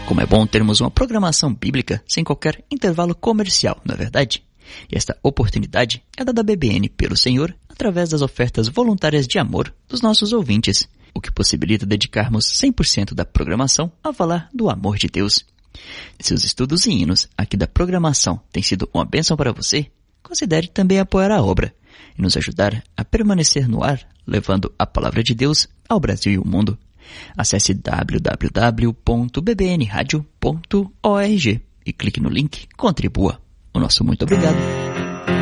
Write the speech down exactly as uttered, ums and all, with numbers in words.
Como é bom termos uma programação bíblica sem qualquer intervalo comercial, não é verdade? E esta oportunidade é dada à B B N pelo Senhor através das ofertas voluntárias de amor dos nossos ouvintes, o que possibilita dedicarmos cem por cento da programação a falar do amor de Deus. Se os estudos e hinos aqui da programação têm sido uma bênção para você, considere também apoiar a obra e nos ajudar a permanecer no ar, levando a palavra de Deus ao Brasil e ao mundo. Acesse w w w ponto b b n radio ponto org e clique no link Contribua. O nosso muito obrigado